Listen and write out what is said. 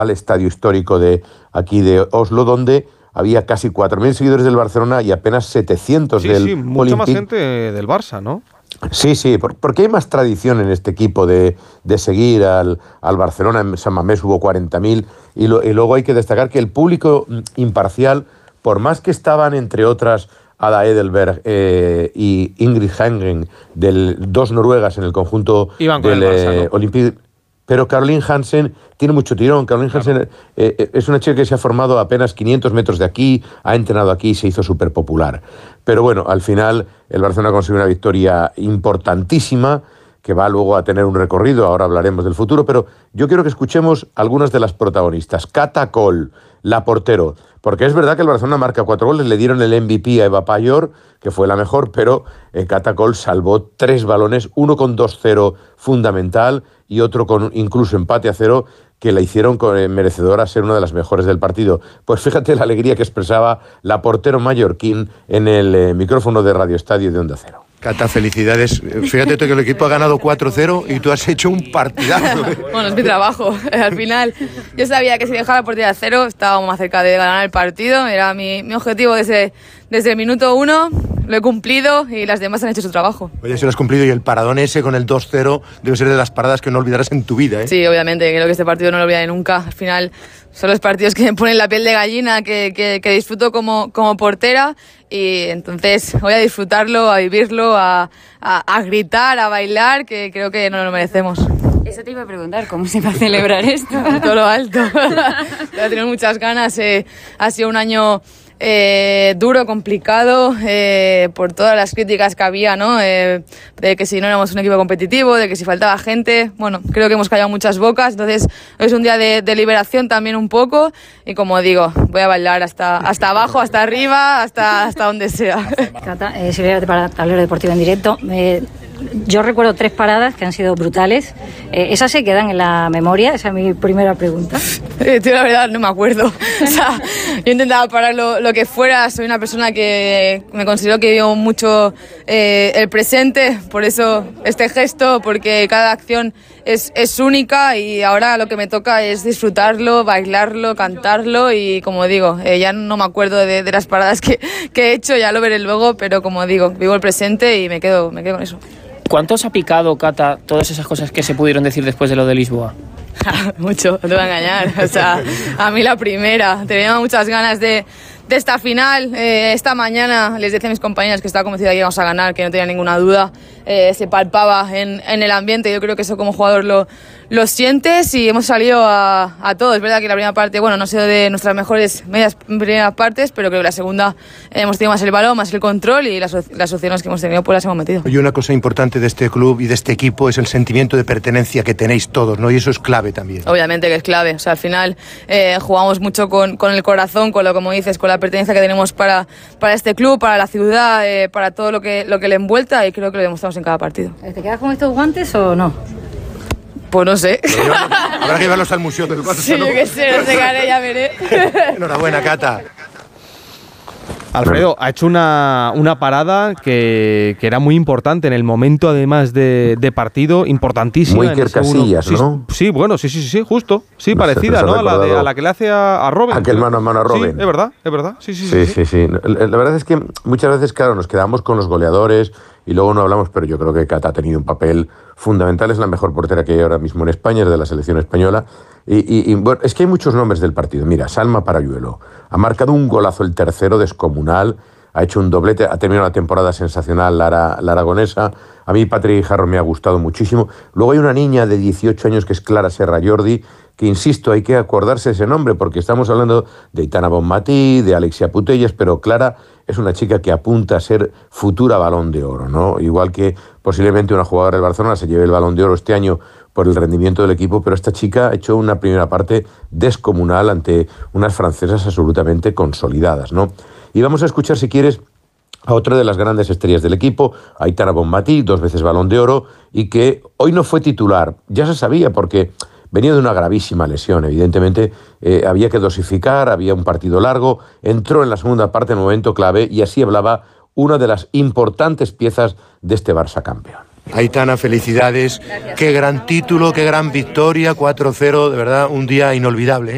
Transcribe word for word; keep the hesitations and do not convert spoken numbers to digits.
al estadio histórico de aquí de Oslo, donde había casi cuatro mil seguidores del Barcelona y apenas setecientos sí, del Sí, mucha Olympique. más gente del Barça, ¿no? Sí, sí, porque hay más tradición en este equipo de, de seguir al, al Barcelona. En San Mamés hubo cuarenta mil y, lo, y luego hay que destacar que el público imparcial, por más que estaban, entre otras, Ada Edelberg eh, y Ingrid Hengren, del, dos noruegas en el conjunto Iban con del el Barça, ¿no? Olympique. Pero Caroline Hansen tiene mucho tirón. Caroline Claro. Hansen eh, es una chica que se ha formado a apenas quinientos metros de aquí, ha entrenado aquí y se hizo súper popular. Pero bueno, al final el Barcelona consiguió una victoria importantísima que va luego a tener un recorrido, ahora hablaremos del futuro, pero yo quiero que escuchemos algunas de las protagonistas. Cata Coll, la portero, porque es verdad que el Barcelona marca cuatro goles, le dieron el M V P a Eva Payor, que fue la mejor, pero eh, Cata Coll salvó tres balones, uno con dos cero fundamental y otro con incluso empate a cero, que la hicieron con, eh, merecedora a ser una de las mejores del partido. Pues fíjate la alegría que expresaba la portero mallorquín en el eh, micrófono de Radio Estadio de Onda Cero. Cata, felicidades. Fíjate tú que el equipo ha ganado cuatro cero y tú has hecho un partidazo. Bueno, es mi trabajo. Al final, yo sabía que si dejaba la portería a cero, estábamos más cerca de ganar el partido. Era mi, mi objetivo desde, desde el minuto uno. Lo he cumplido y las demás han hecho su trabajo. Oye, si lo has cumplido, y el paradón ese con el dos cero debe ser de las paradas que no olvidarás en tu vida, ¿eh? Sí, obviamente, creo que este partido no lo olvidaré nunca. Al final son los partidos que me ponen la piel de gallina, que, que, que disfruto como, como portera, y entonces voy a disfrutarlo, a vivirlo, a, a, a gritar, a bailar, que creo que no lo merecemos. Eso te iba a preguntar, ¿cómo se va a celebrar esto? Todo lo alto. He tenido muchas ganas, eh, ha sido un año... Eh, duro, complicado, eh, por todas las críticas que había, ¿no? Eh, de que si no éramos un equipo competitivo, de que si faltaba gente. Bueno, creo que hemos callado muchas bocas, entonces es un día de, de liberación también un poco, y como digo, voy a bailar hasta, hasta abajo, hasta arriba, hasta, hasta donde sea. Cata, eh, Silvia para Tablero Deportivo en Directo. Eh, yo recuerdo tres paradas que han sido brutales. Eh, ¿Esas se quedan en la memoria? Esa es mi primera pregunta. Eh, tío, la verdad no me acuerdo. O sea, yo intentaba parar lo, lo que fuera. Soy una persona que me considero que vivo mucho eh, el presente, por eso este gesto, porque cada acción es, es única, y ahora lo que me toca es disfrutarlo, bailarlo, cantarlo, y como digo, eh, ya no me acuerdo de, de las paradas que, que he hecho, ya lo veré luego, pero como digo, vivo el presente y me quedo, me quedo con eso. ¿Cuánto os ha picado, Cata, todas esas cosas que se pudieron decir después de lo de Lisboa? Mucho, no te voy a engañar. O sea, a mí la primera. Tenía muchas ganas de, de esta final. Eh, esta mañana les decía a mis compañeras que estaba convencida de que íbamos a ganar, que no tenía ninguna duda. Eh, se palpaba en, en el ambiente. Yo creo que eso como jugador lo, lo sientes, y hemos salido a, a todo. Es verdad que la primera parte, bueno, no ha sido de nuestras mejores medias primeras partes, pero creo que la segunda eh, hemos tenido más el balón, más el control, y las, las opciones que hemos tenido pues las hemos metido. Y una cosa importante de este club y de este equipo es el sentimiento de pertenencia que tenéis todos, ¿no? Y eso es clave también. Obviamente que es clave. O sea, al final eh, jugamos mucho con, con el corazón, con lo, como dices, con la pertenencia que tenemos para, para este club, para la ciudad, eh, para todo lo que, lo que le envuelta, y creo que lo demostramos en cada partido. ¿Te quedas con estos guantes o no? Pues no sé. Habrá que llevarlos al museo del Barça. Sí, yo qué sé, no sé qué haré, ya veré. Enhorabuena, Cata. Alfredo, ha hecho una, una parada que, que era muy importante en el momento, además de, de partido, importantísima. Muy Iker Casillas, sí, ¿no? Sí, bueno, sí, sí, sí, justo. Sí, No sé, parecida, ¿no? A la, de, a la que le hace a, a Robben. Aquel mano a mano a Robben. Sí, es verdad, es verdad. Sí, sí, Sí, sí. sí, sí. La, la verdad es que muchas veces, claro, nos quedamos con los goleadores y luego no hablamos, pero yo creo que Cata ha tenido un papel fundamental. Es la mejor portera que hay ahora mismo en España, es de la selección española. Y, y, y bueno, es que hay muchos nombres del partido. Mira, Salma Parayuelo ha marcado un golazo, el tercero, descomunal. Ha hecho un doblete, ha terminado la temporada sensacional la, la aragonesa. A mí Patrick Jarro me ha gustado muchísimo. Luego hay una niña de dieciocho años que es Clara Serra Jordi, que insisto, hay que acordarse ese nombre, porque estamos hablando de Aitana Bonmatí, de Alexia Putellas, pero Clara es una chica que apunta a ser futura Balón de Oro, ¿no? Igual que posiblemente una jugadora del Barcelona se lleve el Balón de Oro este año por el rendimiento del equipo, pero esta chica ha hecho una primera parte descomunal ante unas francesas absolutamente consolidadas, ¿no? Y vamos a escuchar, si quieres, a otra de las grandes estrellas del equipo, Aitana Bonmatí, dos veces Balón de Oro, y que hoy no fue titular. Ya se sabía, porque venía de una gravísima lesión. Evidentemente, eh, había que dosificar, había un partido largo, entró en la segunda parte en un momento clave, y así hablaba una de las importantes piezas de este Barça campeón. Aitana, felicidades. Gracias. Qué gran título, qué gran victoria, cuatro cero, de verdad, un día inolvidable, ¿eh?